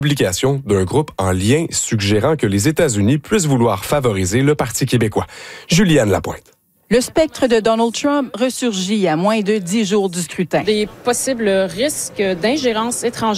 Publication d'un groupe en lien suggérant que les États-Unis puissent vouloir favoriser le Parti québécois. Juliane Lapointe. Le spectre de Donald Trump ressurgit à moins de 10 jours du scrutin. Des possibles risques d'ingérence étrangère